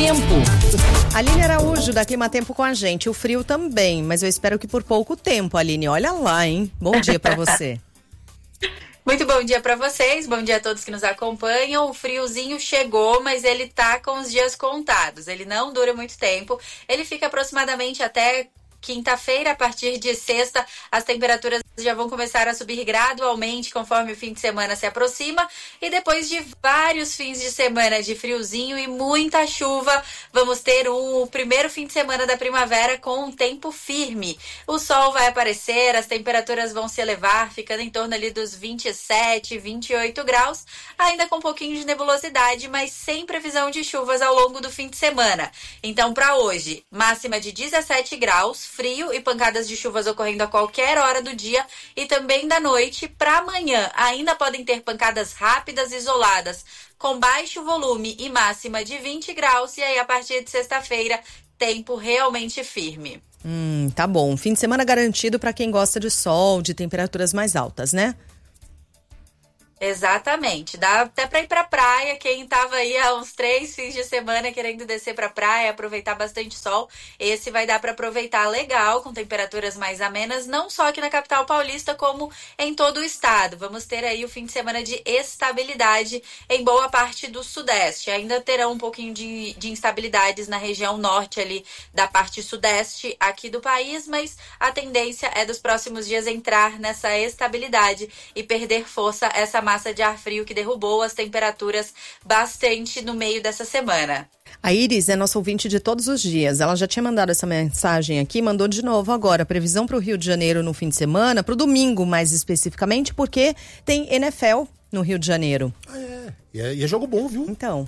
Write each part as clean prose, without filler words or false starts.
Tempo. Aline Araújo, da Clima Tempo com a gente. O frio também, mas eu espero que por pouco tempo, Aline. Olha lá, hein? Bom dia pra você. Muito bom dia para vocês, bom dia a todos que nos acompanham. O friozinho chegou, mas ele tá com os dias contados. Ele não dura muito tempo, ele fica aproximadamente até quinta-feira. A partir de sexta, as temperaturas já vão começar a subir gradualmente conforme o fim de semana se aproxima. E depois de vários fins de semana de friozinho e muita chuva, vamos ter o primeiro fim de semana da primavera com um tempo firme. O sol vai aparecer, as temperaturas vão se elevar, ficando em torno ali dos 27, 28 graus, ainda com um pouquinho de nebulosidade, mas sem previsão de chuvas ao longo do fim de semana. Então, para hoje, máxima de 17 graus, frio e pancadas de chuvas ocorrendo a qualquer hora do dia e também da noite. Para amanhã, ainda podem ter pancadas rápidas, isoladas, com baixo volume e máxima de 20 graus. E aí, a partir de sexta-feira, tempo realmente firme. Tá bom. Fim de semana garantido para quem gosta de sol, de temperaturas mais altas, né? Exatamente, dá até para ir pra praia. Quem tava aí há uns 3 fins de semana querendo descer pra praia, aproveitar bastante sol, esse vai dar para aproveitar legal, com temperaturas mais amenas, não só aqui na capital paulista, como em todo o estado. Vamos ter aí o fim de semana de estabilidade em boa parte do sudeste. Ainda terão um pouquinho de instabilidades na região norte ali da parte sudeste aqui do país, mas a tendência é dos próximos dias entrar nessa estabilidade e perder força essa massa de ar frio que derrubou as temperaturas bastante no meio dessa semana. A Iris é nossa ouvinte de todos os dias. Ela já tinha mandado essa mensagem aqui, mandou de novo agora. Previsão para o Rio de Janeiro no fim de semana, para o domingo mais especificamente, porque tem NFL no Rio de Janeiro. E é jogo bom, viu?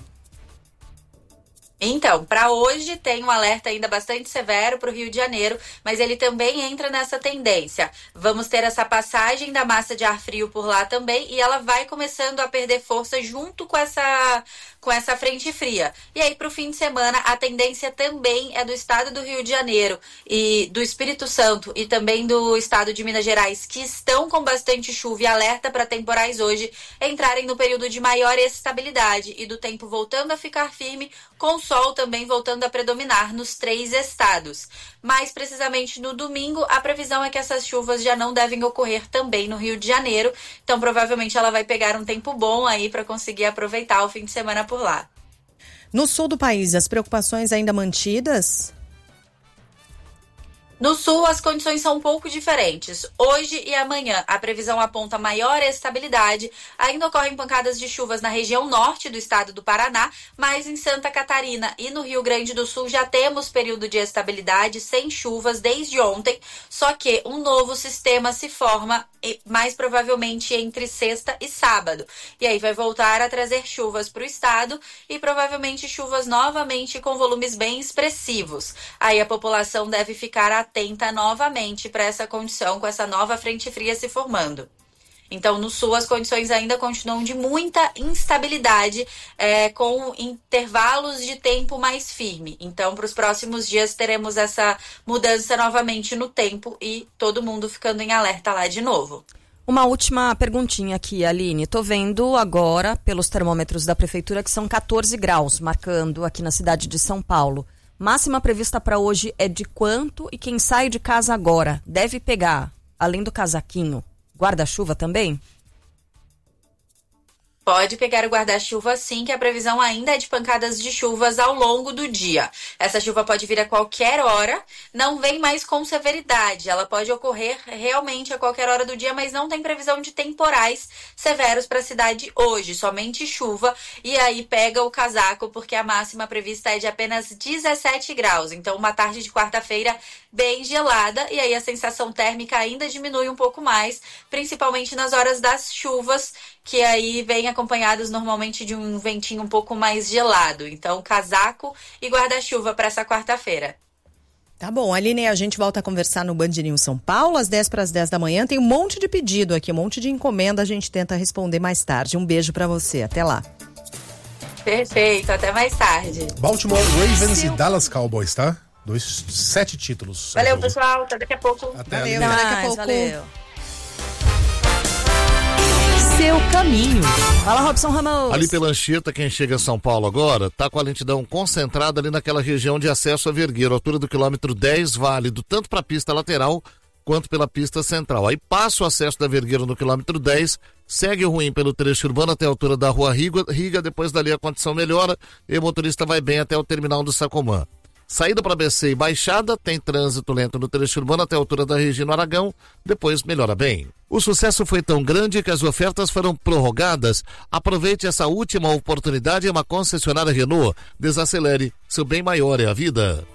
Então, para hoje tem um alerta ainda bastante severo para o Rio de Janeiro, mas ele também entra nessa tendência. Vamos ter essa passagem da massa de ar frio por lá também e ela vai começando a perder força junto com essa frente fria. E aí, para o fim de semana, a tendência também é do estado do Rio de Janeiro e do Espírito Santo e também do estado de Minas Gerais, que estão com bastante chuva e alerta para temporais hoje, entrarem no período de maior estabilidade e do tempo voltando a ficar firme, com o sol também voltando a predominar nos 3 estados. Mais precisamente no domingo, a previsão é que essas chuvas já não devem ocorrer também no Rio de Janeiro, então provavelmente ela vai pegar um tempo bom aí para conseguir aproveitar o fim de semana por lá. No sul do país, as preocupações ainda mantidas? No sul, as condições são um pouco diferentes. Hoje e amanhã, a previsão aponta maior estabilidade. Ainda ocorrem pancadas de chuvas na região norte do estado do Paraná, mas em Santa Catarina e no Rio Grande do Sul já temos período de estabilidade sem chuvas desde ontem, só que um novo sistema se forma mais provavelmente entre sexta e sábado. E aí vai voltar a trazer chuvas para o estado e provavelmente chuvas novamente com volumes bem expressivos. Aí a população deve ficar atenta novamente para essa condição, com essa nova frente fria se formando. Então, no sul, as condições ainda continuam de muita instabilidade, com intervalos de tempo mais firme. Então, para os próximos dias, teremos essa mudança novamente no tempo e todo mundo ficando em alerta lá de novo. Uma última perguntinha aqui, Aline. Tô vendo agora, pelos termômetros da prefeitura, que são 14 graus, marcando aqui na cidade de São Paulo. Máxima prevista para hoje é de quanto? E quem sai de casa agora deve pegar, além do casaquinho, guarda-chuva também? Pode pegar o guarda-chuva sim, que a previsão ainda é de pancadas de chuvas ao longo do dia. Essa chuva pode vir a qualquer hora, não vem mais com severidade. Ela pode ocorrer realmente a qualquer hora do dia, mas não tem previsão de temporais severos para a cidade hoje. Somente chuva e aí pega o casaco, porque a máxima prevista é de apenas 17 graus. Então, uma tarde de quarta-feira bem gelada e aí a sensação térmica ainda diminui um pouco mais, principalmente nas horas das chuvas, que aí vem acompanhados normalmente de um ventinho um pouco mais gelado. Então, casaco e guarda-chuva para essa quarta-feira. Tá bom, Aline, a gente volta a conversar no Band News São Paulo, às 10 para as 10 da manhã. Tem um monte de pedido aqui, um monte de encomenda, a gente tenta responder mais tarde. Um beijo para você, até lá. Perfeito, até mais tarde. Baltimore Ravens e Dallas Cowboys, tá? 7 títulos. Valeu, pessoal, até daqui a pouco. Até valeu, daqui a pouco. Valeu. seu caminho. Fala, Robson Ramos. Ali pela Anchieta, quem chega a São Paulo agora, tá com a lentidão concentrada ali naquela região de acesso a Vergueiro, altura do quilômetro 10, válido tanto para a pista lateral quanto pela pista central. Aí passa o acesso da Vergueiro no quilômetro 10, segue ruim pelo trecho urbano até a altura da rua Riga, depois dali a condição melhora e o motorista vai bem até o terminal do Sacomã. Saída para BC e Baixada, tem trânsito lento no trecho urbano até a altura da Regina Aragão, depois melhora bem. O sucesso foi tão grande que as ofertas foram prorrogadas. Aproveite essa última oportunidade em uma concessionária Renault. Desacelere, seu bem maior é a vida.